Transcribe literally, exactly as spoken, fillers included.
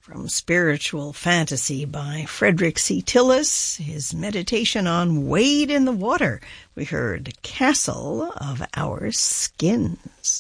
From Spiritual Fantasy by Frederick C. Tillis, his meditation on Wade in the Water, we heard Castle of Our Skins.